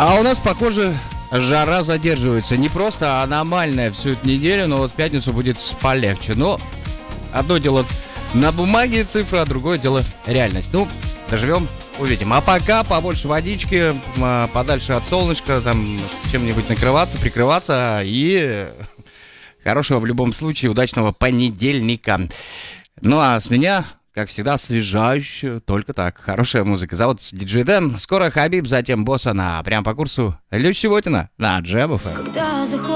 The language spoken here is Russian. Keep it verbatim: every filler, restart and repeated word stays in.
А у нас, похоже, жара задерживается. Не просто аномальная всю эту неделю, но вот в пятницу будет полегче. Но одно дело на бумаге цифры, а другое дело реальность. Ну, доживем, увидим. А пока побольше водички, подальше от солнышка, там чем-нибудь накрываться, прикрываться. И хорошего в любом случае удачного понедельника. Ну а с меня, как всегда, освежающая, только так. Хорошая музыка. Зовут диджей Дэн. Скоро Хабиб, затем Боссана. Прям по курсу Люся Ботина на Джем эф эм.